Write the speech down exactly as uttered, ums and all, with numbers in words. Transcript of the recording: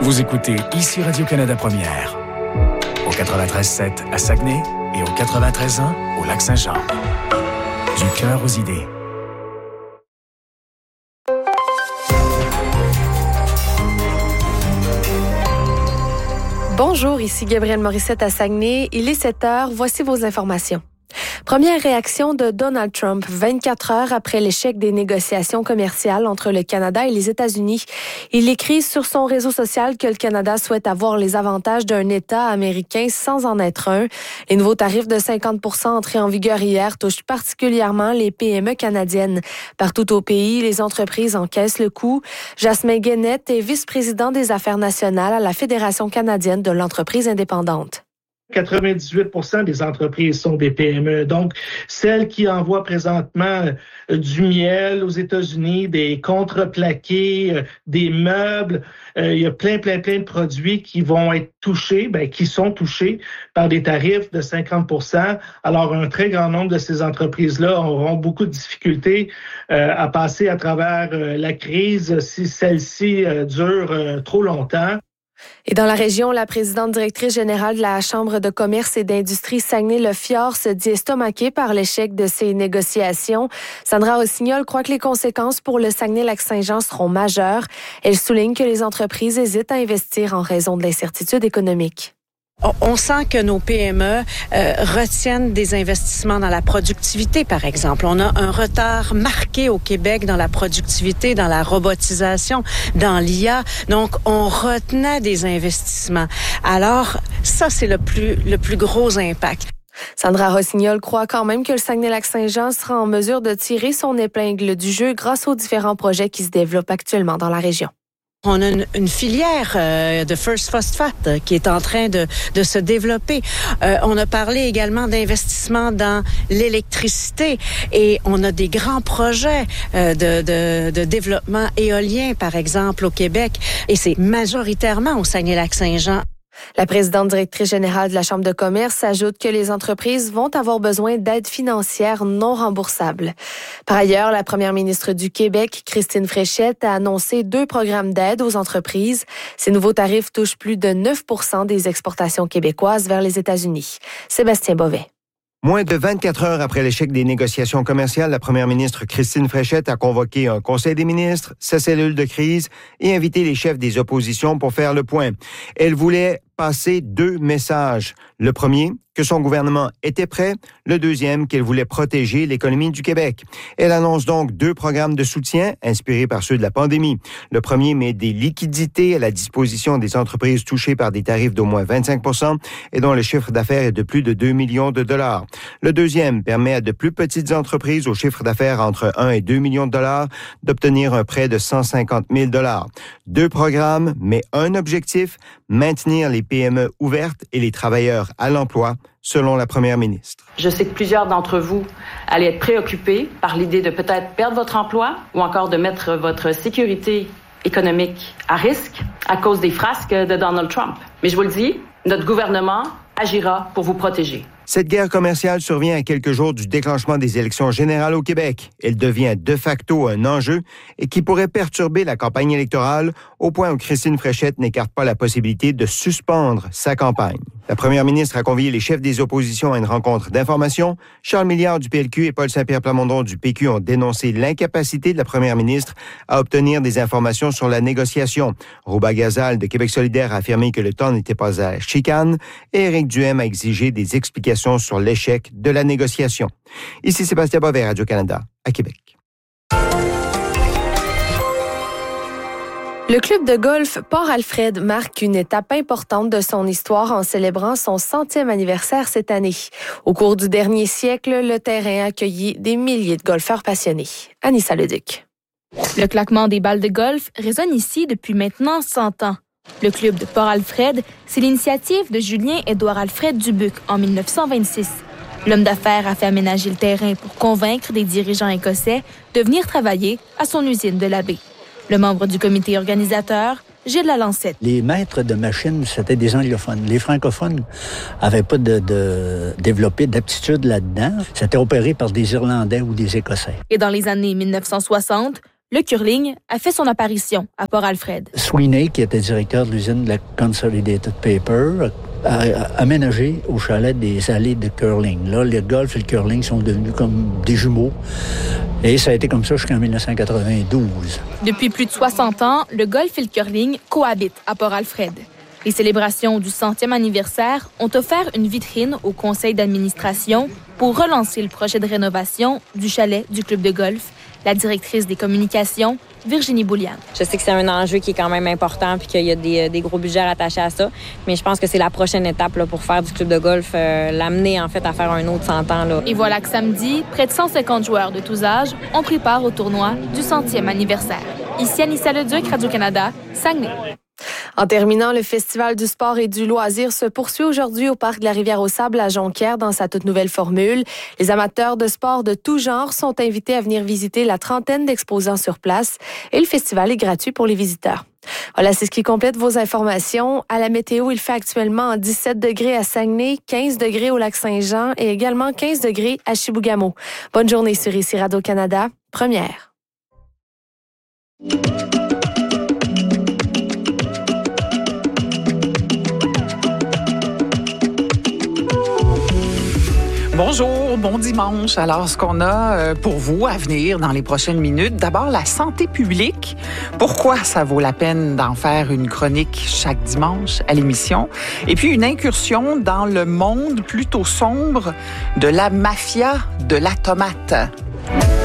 Vous écoutez ici Radio-Canada Première, au quatre-vingt-treize sept à Saguenay et au quatre-vingt-treize un au Lac-Saint-Jean. Du cœur aux idées. Bonjour, ici Gabrielle Morissette à Saguenay. Il est sept heures, voici vos informations. Première réaction de Donald Trump, vingt-quatre heures après l'échec des négociations commerciales entre le Canada et les États-Unis. Il écrit sur son réseau social que le Canada souhaite avoir les avantages d'un État américain sans en être un. Les nouveaux tarifs de cinquante pour cent entrés en vigueur hier touchent particulièrement les P M E canadiennes. Partout au pays, les entreprises encaissent le coup. Jasmin Guenette est vice-président des affaires nationales à la Fédération canadienne de l'entreprise indépendante. quatre-vingt-dix-huit pour cent des entreprises sont des P M E. Donc, celles qui envoient présentement du miel aux États-Unis, des contreplaqués, des meubles, euh, il y a plein, plein, plein de produits qui vont être touchés, ben, qui sont touchés par des tarifs de cinquante pour cent. Alors, un très grand nombre de ces entreprises-là auront beaucoup de difficultés euh, à passer à travers euh, la crise si celle-ci euh, dure euh, trop longtemps. Et dans la région, la présidente directrice générale de la Chambre de commerce et d'industrie Saguenay-Le Fjord se dit estomaquée par l'échec de ces négociations. Sandra Rossignol croit que les conséquences pour le Saguenay-Lac-Saint-Jean seront majeures. Elle souligne que les entreprises hésitent à investir en raison de l'incertitude économique. On sent que nos P M E euh, retiennent des investissements dans la productivité, par exemple. On a un retard marqué au Québec dans la productivité, dans la robotisation, dans l'I A. Donc, on retenait des investissements. Alors, ça, c'est le plus, le plus gros impact. Sandra Rossignol croit quand même que le Saguenay-Lac-Saint-Jean sera en mesure de tirer son épingle du jeu grâce aux différents projets qui se développent actuellement dans la région. On a une, une filière euh, de First Phosphate euh, qui est en train de, de se développer. Euh, on a parlé également d'investissement dans l'électricité et on a des grands projets euh, de, de, de développement éolien, par exemple, au Québec. Et c'est majoritairement au Saguenay-Lac-Saint-Jean. La présidente directrice générale de la Chambre de commerce ajoute que les entreprises vont avoir besoin d'aides financières non remboursables. Par ailleurs, la première ministre du Québec, Christine Fréchette, a annoncé deux programmes d'aide aux entreprises. Ces nouveaux tarifs touchent plus de neuf pour cent des exportations québécoises vers les États-Unis. Sébastien Bovet. Moins de vingt-quatre heures après l'échec des négociations commerciales, la première ministre Christine Fréchette a convoqué un conseil des ministres, sa cellule de crise et invité les chefs des oppositions pour faire le point. Elle voulait passer deux messages. Le premier, que son gouvernement était prêt. Le deuxième, qu'elle voulait protéger l'économie du Québec. Elle annonce donc deux programmes de soutien inspirés par ceux de la pandémie. Le premier met des liquidités à la disposition des entreprises touchées par des tarifs d'au moins vingt-cinq pour cent et dont le chiffre d'affaires est de plus de deux millions de dollars. Le deuxième permet à de plus petites entreprises au chiffre d'affaires entre un et deux millions de dollars d'obtenir un prêt de cent cinquante mille dollars. Deux programmes, mais un objectif, maintenir les P M E ouvertes et les travailleurs à l'emploi, selon la première ministre. Je sais que plusieurs d'entre vous allaient être préoccupés par l'idée de peut-être perdre votre emploi ou encore de mettre votre sécurité économique à risque à cause des frasques de Donald Trump. Mais je vous le dis, notre gouvernement agira pour vous protéger. Cette guerre commerciale survient à quelques jours du déclenchement des élections générales au Québec. Elle devient de facto un enjeu et qui pourrait perturber la campagne électorale au point où Christine Fréchette n'écarte pas la possibilité de suspendre sa campagne. La première ministre a convié les chefs des oppositions à une rencontre d'information. Charles Milliard du P L Q et Paul Saint-Pierre Plamondon du P Q ont dénoncé l'incapacité de la première ministre à obtenir des informations sur la négociation. Rouba Gazal de Québec solidaire a affirmé que le temps n'était pas à la chicane et Éric Duhem a exigé des explications sur l'échec de la négociation. Ici Sébastien Bovet, Radio-Canada, à Québec. Le club de golf Port-Alfred marque une étape importante de son histoire en célébrant son centième anniversaire cette année. Au cours du dernier siècle, le terrain a accueilli des milliers de golfeurs passionnés. Anissa Leduc. Le claquement des balles de golf résonne ici depuis maintenant cent ans. Le club de Port-Alfred, c'est l'initiative de Julien-Édouard Alfred Dubuc en dix-neuf cent vingt-six. L'homme d'affaires a fait aménager le terrain pour convaincre des dirigeants écossais de venir travailler à son usine de la baie. Le membre du comité organisateur, Gilles Lalancette. Les maîtres de machines, c'était des anglophones. Les francophones n'avaient pas de, de développé d'aptitude là-dedans. C'était opéré par des Irlandais ou des Écossais. Et dans les années dix-neuf cent soixante, le curling a fait son apparition à Port-Alfred. Sweeney, qui était directeur de l'usine de la Consolidated Paper, a aménagé au chalet des allées de curling. Là, le golf et le curling sont devenus comme des jumeaux. Et ça a été comme ça jusqu'en dix-neuf cent quatre-vingt-douze. Depuis plus de soixante ans, le golf et le curling cohabitent à Port-Alfred. Les célébrations du centième anniversaire ont offert une vitrine au conseil d'administration pour relancer le projet de rénovation du chalet du club de golf. La directrice des communications, Virginie Boulian. Je sais que c'est un enjeu qui est quand même important puis qu'il y a des, des gros budgets rattachés à ça, mais je pense que c'est la prochaine étape là, pour faire du club de golf, euh, l'amener en fait à faire un autre cent ans. Là. Et voilà que samedi, près de cent cinquante joueurs de tous âges ont pris part au tournoi du centième anniversaire. Ici Anissa Leduc, Radio-Canada, Saguenay. En terminant, le Festival du sport et du loisir se poursuit aujourd'hui au Parc de la Rivière-aux-Sables à Jonquière dans sa toute nouvelle formule. Les amateurs de sport de tout genre sont invités à venir visiter la trentaine d'exposants sur place et le festival est gratuit pour les visiteurs. Voilà, c'est ce qui complète vos informations. À la météo, il fait actuellement dix-sept degrés à Saguenay, quinze degrés au Lac-Saint-Jean et également quinze degrés à Chibougamau. Bonne journée sur ici Radio-Canada, première. Bonjour, bon dimanche. Alors, ce qu'on a pour vous à venir dans les prochaines minutes, d'abord la santé publique. Pourquoi ça vaut la peine d'en faire une chronique chaque dimanche à l'émission? Et puis une incursion dans le monde plutôt sombre de la mafia de la tomate.